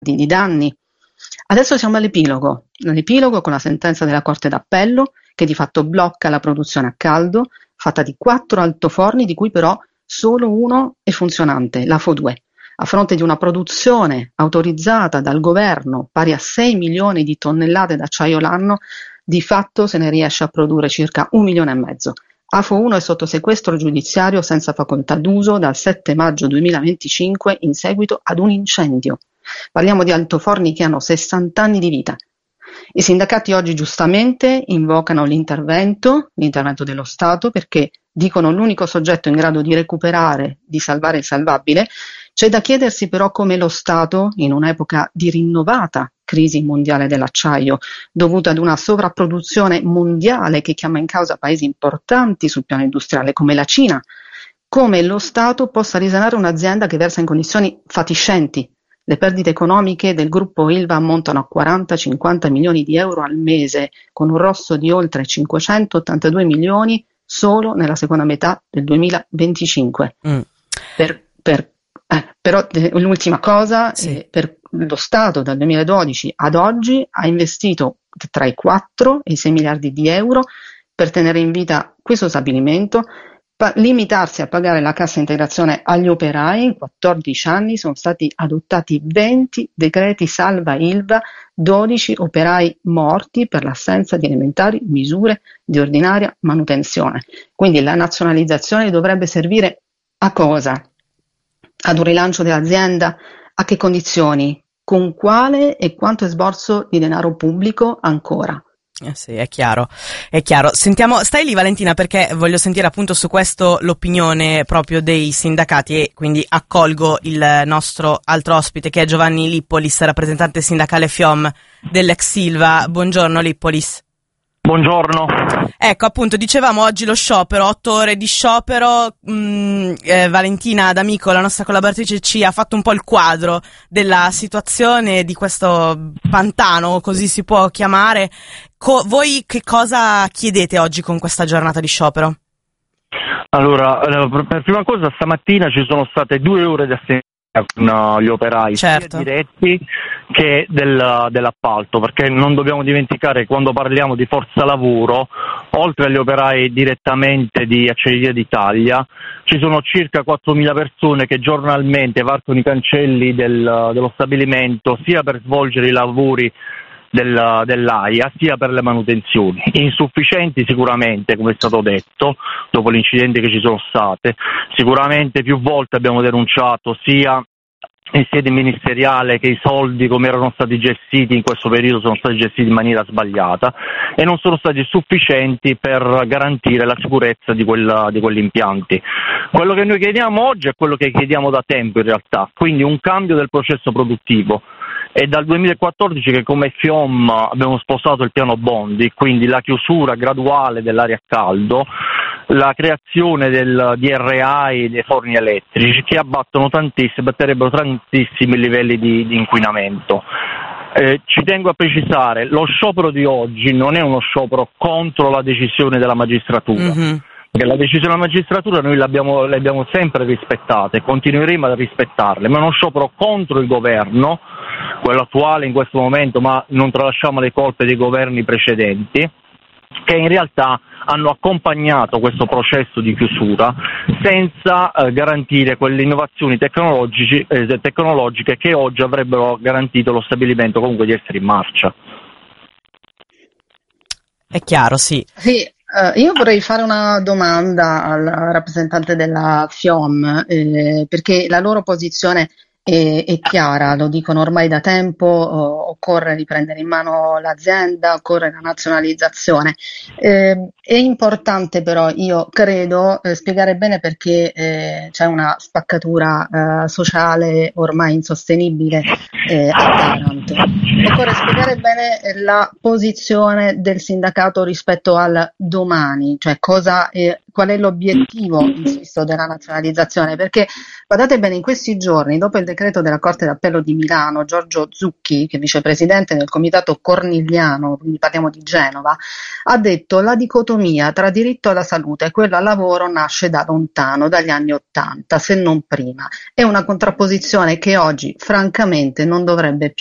di danni. Adesso siamo all'epilogo con la sentenza della Corte d'Appello che di fatto blocca la produzione a caldo, fatta di 4 altoforni, di cui però solo uno è funzionante, l'AFO2. A fronte di una produzione autorizzata dal governo pari a 6 milioni di tonnellate d'acciaio l'anno, di fatto se ne riesce a produrre circa 1,5 milioni. AFO1 è sotto sequestro giudiziario senza facoltà d'uso dal 7 maggio 2025 in seguito ad un incendio. Parliamo di altoforni che hanno 60 anni di vita. I sindacati oggi giustamente invocano l'intervento dello Stato, perché dicono l'unico soggetto in grado di recuperare, di salvare il salvabile. C'è da chiedersi però come lo Stato, in un'epoca di rinnovata crisi mondiale dell'acciaio, dovuta ad una sovrapproduzione mondiale che chiama in causa paesi importanti sul piano industriale come la Cina, come lo Stato possa risanare un'azienda che versa in condizioni fatiscenti. Le perdite economiche del gruppo Ilva ammontano a 40-50 milioni di euro al mese, con un rosso di oltre 582 milioni solo nella seconda metà del 2025. Però l'ultima cosa, sì. Per lo Stato dal 2012 ad oggi ha investito tra i 4 e i 6 miliardi di euro per tenere in vita questo stabilimento. Limitarsi a pagare la cassa integrazione agli operai. In 14 anni sono stati adottati 20 decreti salva Ilva, 12 operai morti per l'assenza di elementari misure di ordinaria manutenzione. Quindi la nazionalizzazione dovrebbe servire a cosa? Ad un rilancio dell'azienda? A che condizioni? Con quale e quanto esborso di denaro pubblico ancora? Sì, è chiaro. Sentiamo, stai lì Valentina, perché voglio sentire appunto su questo l'opinione proprio dei sindacati, e quindi accolgo il nostro altro ospite che è Giovanni Lippolis, rappresentante sindacale FIOM dell'ex Ilva. Buongiorno Lippolis. Buongiorno. Ecco, appunto, dicevamo oggi lo sciopero, 8 ore di sciopero. Valentina D'Amico, la nostra collaboratrice, ci ha fatto un po' il quadro della situazione di questo pantano, così si può chiamare. Voi che cosa chiedete oggi con questa giornata di sciopero? Allora, per prima cosa, stamattina ci sono state 2 ore di assenza con gli operai, certo, sia diretti che dell'appalto, perché non dobbiamo dimenticare, quando parliamo di forza lavoro, oltre agli operai direttamente di Acciaierie d'Italia, ci sono circa 4.000 persone che giornalmente varcano i cancelli dello stabilimento, sia per svolgere i lavori dell'AIA, sia per le manutenzioni. Insufficienti sicuramente, come è stato detto, dopo l'incidente che ci sono state. Sicuramente più volte abbiamo denunciato sia in sede ministeriale che i soldi, come erano stati gestiti in questo periodo, sono stati gestiti in maniera sbagliata e non sono stati sufficienti per garantire la sicurezza di quegli impianti. Quello che noi chiediamo oggi è quello che chiediamo da tempo in realtà, quindi un cambio del processo produttivo. È dal 2014 che come FIOM abbiamo sposato il piano Bondi, quindi la chiusura graduale dell'area a caldo, la creazione del DRI dei forni elettrici che batterebbero tantissimi livelli di inquinamento. Ci tengo a precisare, lo sciopero di oggi non è uno sciopero contro la decisione della magistratura. Mm-hmm. Perché la decisione della magistratura noi le abbiamo sempre rispettate e continueremo a rispettarle, ma è uno sciopero contro il governo, quello attuale in questo momento, ma non tralasciamo le colpe dei governi precedenti, che in realtà hanno accompagnato questo processo di chiusura senza garantire quelle innovazioni tecnologiche che oggi avrebbero garantito lo stabilimento comunque di essere in marcia. È chiaro, sì. Sì. Io vorrei fare una domanda al rappresentante della FIOM, perché la loro posizione è chiara, lo dicono ormai da tempo, occorre riprendere in mano l'azienda, occorre la nazionalizzazione. È importante però, io credo, spiegare bene perché c'è una spaccatura sociale ormai insostenibile a Taranto. Assolutamente. Occorre spiegare bene la posizione del sindacato rispetto al domani, cioè qual è l'obiettivo, insisto, della nazionalizzazione, perché guardate bene, in questi giorni, dopo il decreto della Corte d'Appello di Milano, Giorgio Zucchi, che è vicepresidente del comitato Cornigliano, quindi parliamo di Genova, ha detto la dicotomia tra diritto alla salute e quello al lavoro nasce da lontano, dagli anni '80, se non prima. È una contrapposizione che oggi, francamente, non dovrebbe